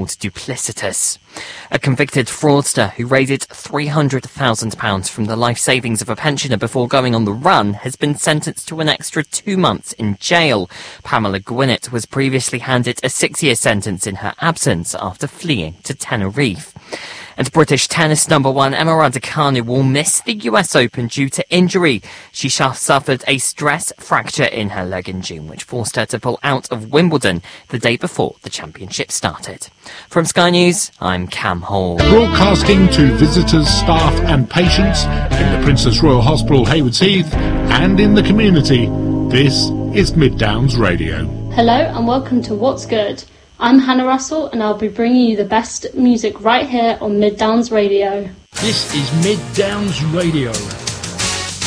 called duplicitous. A convicted fraudster who raided £300,000 from the life savings of a pensioner before going on the run has been sentenced to an extra 2 months in jail. Pamela Gwinnett was previously handed a 6-year sentence in her absence after fleeing to Tenerife. And British tennis number one Emma Raducanu will miss the US Open due to injury. She suffered a stress fracture in her leg in June, which forced her to pull out of Wimbledon the day before the championship started. From Sky News, I'm Cam Hall. Broadcasting to visitors, staff and patients in the Princess Royal Hospital, Haywards Heath, and in the community, this is Mid Downs Radio. Hello and welcome to What's Good. I'm Hannah Russell and I'll be bringing you the best music right here on Mid Downs Radio. This is Mid Downs Radio.